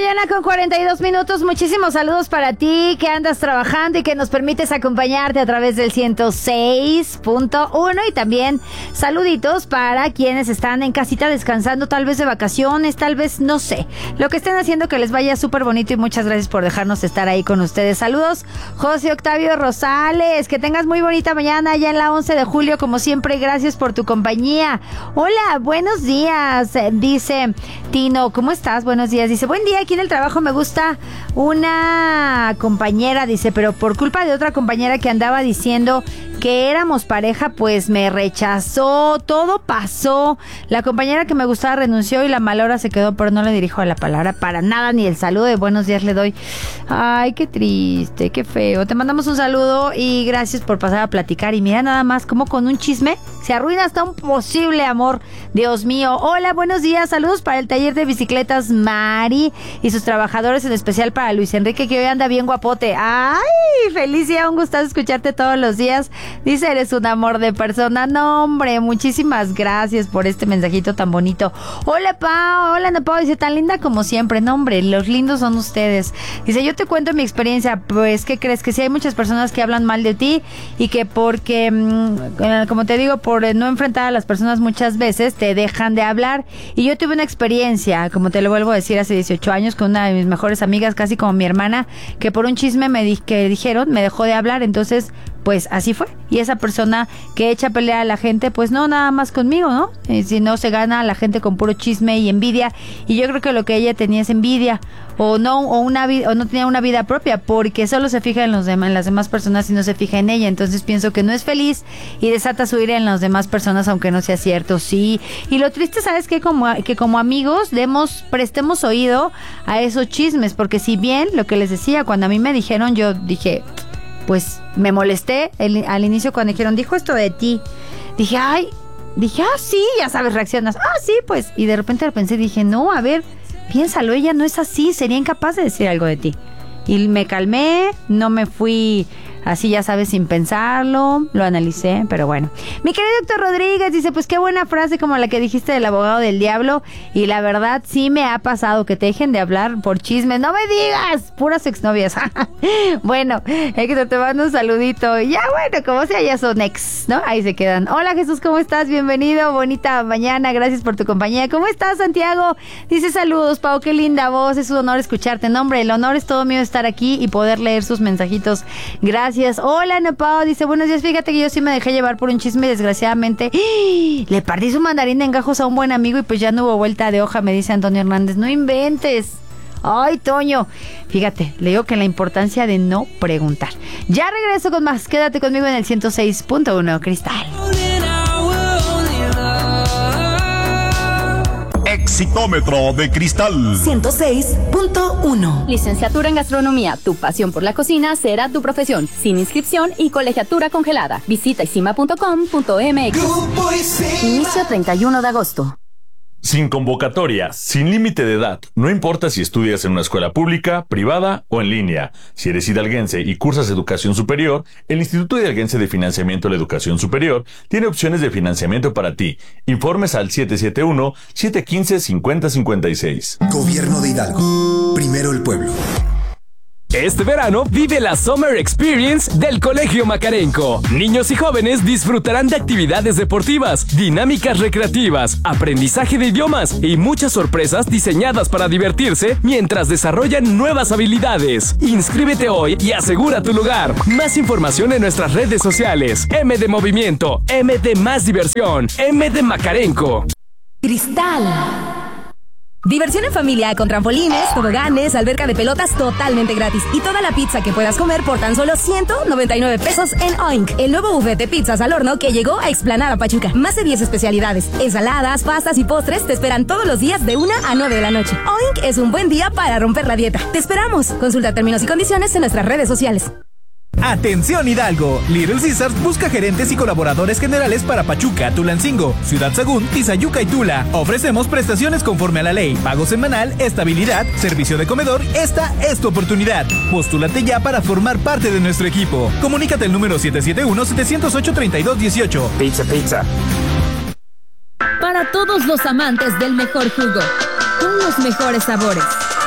mañana con 42 minutos. Muchísimos saludos para ti que andas trabajando y que nos permites acompañarte a través del 106.1 y también saluditos para quienes están en casita descansando, tal vez de vacaciones, tal vez, no sé, lo que estén haciendo, que les vaya súper bonito y muchas gracias por dejarnos estar ahí con ustedes. Saludos, José Octavio Rosales, que tengas muy bonita mañana ya en la 11 de julio, como siempre, gracias por tu compañía. Hola, buenos días, dice Tino, ¿cómo estás? Buenos días, dice, buen día, aquí en el trabajo me gusta una compañera, dice, pero por culpa de otra compañera que andaba diciendo que éramos pareja, pues me rechazó, todo pasó. La compañera que me gustaba renunció y la mala hora se quedó, pero no le dirijo la palabra para nada, ni el saludo de buenos días le doy. Ay, qué triste, qué feo. Te mandamos un saludo y gracias por pasar a platicar. Y mira nada más cómo con un chisme se arruina hasta un posible amor. Dios mío. Hola, buenos días. Saludos para el taller de bicicletas Mari y sus trabajadores, en especial para Luis Enrique, que hoy anda bien guapote. Ay, Felicia, un gustazo escucharte todos los días. Dice, eres un amor de persona. No, hombre, muchísimas gracias por este mensajito tan bonito. Hola, Pau. Hola, Ana Pau. Dice, tan linda como siempre. No, hombre, los lindos son ustedes. Dice, yo te cuento mi experiencia. Pues, ¿qué crees? Que sí hay muchas personas que hablan mal de ti y que porque, como te digo, por no enfrentar a las personas muchas veces, te dejan de hablar. Y yo tuve una experiencia, como te lo vuelvo a decir, hace 18 años con una de mis mejores amigas, casi como mi hermana, que por un chisme que dijeron, me dejó de hablar. Entonces, pues así fue. Y esa persona que echa a pelear a la gente, pues no, nada más conmigo, ¿no? Si no, se gana a la gente con puro chisme y envidia. Y yo creo que lo que ella tenía es envidia. O no tenía una vida propia, porque solo se fija en las demás personas y no se fija en ella. Entonces pienso que no es feliz y desata su ira en las demás personas, aunque no sea cierto. Sí. Y lo triste, ¿sabes qué? Que como amigos prestemos oído a esos chismes, porque si bien lo que les decía, cuando a mí me dijeron, yo dije, pues me molesté al inicio cuando dijeron, dijo esto de ti. Dije, sí, ya sabes, reaccionas. Sí, pues. Y de repente lo pensé, dije, no, a ver, piénsalo, ella no es así, sería incapaz de decir algo de ti. Y me calmé, no me fui así, ya sabes, sin pensarlo, lo analicé, pero bueno. Mi querido Héctor Rodríguez dice, pues qué buena frase como la que dijiste del abogado del diablo, y la verdad sí me ha pasado que te dejen de hablar por chismes. No me digas, puras exnovias. Bueno, Héctor, te mando un saludito. Ya bueno, como sea, ya son ex, ¿no? Ahí se quedan. Hola Jesús, ¿cómo estás? Bienvenido, bonita mañana, gracias por tu compañía. ¿Cómo estás, Santiago? Dice, saludos, Pau, qué linda voz, es un honor escucharte. No, hombre, el honor es todo mío estar aquí y poder leer sus mensajitos. Gracias. Hola, Ana Pau, dice, buenos días, fíjate que yo sí me dejé llevar por un chisme y desgraciadamente le partí su mandarín en gajos a un buen amigo y pues ya no hubo vuelta de hoja, me dice Antonio Hernández. No inventes. Ay, Toño, fíjate, le digo que la importancia de no preguntar. Ya regreso con más, quédate conmigo en el 106.1 Cristal. Exitómetro de Cristal 106.1. Licenciatura en gastronomía, tu pasión por la cocina será tu profesión, sin inscripción y colegiatura congelada. Visita isima.com.mx. Inicio 31 de agosto. Sin convocatoria, sin límite de edad, no importa si estudias en una escuela pública, privada o en línea. Si eres hidalguense y cursas educación superior, el Instituto Hidalguense de Financiamiento de la Educación Superior tiene opciones de financiamiento para ti. Informes al 771-715-5056. Gobierno de Hidalgo. Primero el pueblo. Este verano vive la Summer Experience del Colegio Macarenco. Niños y jóvenes disfrutarán de actividades deportivas, dinámicas recreativas, aprendizaje de idiomas y muchas sorpresas diseñadas para divertirse mientras desarrollan nuevas habilidades. Inscríbete hoy y asegura tu lugar. Más información en nuestras redes sociales. M de Movimiento, M de Más Diversión, M de Macarenco. Cristal. Diversión en familia con trampolines, toboganes, alberca de pelotas totalmente gratis y toda la pizza que puedas comer por tan solo 199 pesos en Oink, el nuevo buffet de pizzas al horno que llegó a Explanada Pachuca. Más de 10 especialidades, ensaladas, pastas y postres te esperan todos los días de 1 a 9 de la noche. Oink es un buen día para romper la dieta. Te esperamos. Consulta términos y condiciones en nuestras redes sociales. Atención Hidalgo, Little Caesars busca gerentes y colaboradores generales para Pachuca, Tulancingo, Ciudad Sagún, Tizayuca y Tula. Ofrecemos prestaciones conforme a la ley, pago semanal, estabilidad, servicio de comedor. Esta es tu oportunidad. Postúlate ya para formar parte de nuestro equipo. Comunícate al número 771-708-3218. Pizza. Para todos los amantes del mejor jugo, con los mejores sabores,